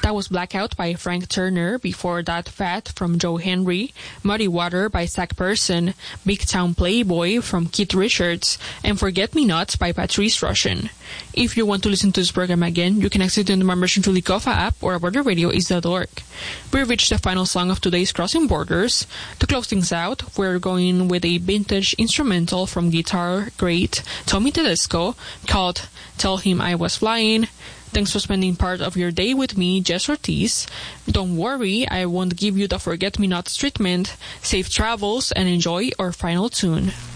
That was Blackout by Frank Turner. Before that, Fat from Joe Henry, Muddy Water by Zach Person, Big Town Playboy from Keith Richards, and Forget Me Nots by Patrice Rushen. If you want to listen to this program again, you can exit in the membership to the Kofa app or borderradiois.org. We've reached the final song of today's Crossing Borders. To close things out, we're going with a vintage instrumental from guitar great Tommy Tedesco called Tell Him I Was Flying. Thanks for spending part of your day with me, Jess Ortiz. Don't worry, I won't give you the forget-me-nots treatment. Safe travels and enjoy our final tune.